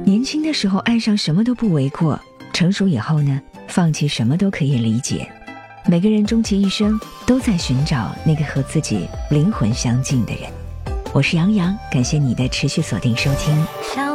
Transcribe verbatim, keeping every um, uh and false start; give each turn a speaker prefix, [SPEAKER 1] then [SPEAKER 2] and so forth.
[SPEAKER 1] 年轻的时候爱上什么都不为过，成熟以后呢，放弃什么都可以理解。每个人终其一生都在寻找那个和自己灵魂相近的人。我是杨洋，感谢你的持续锁定收听。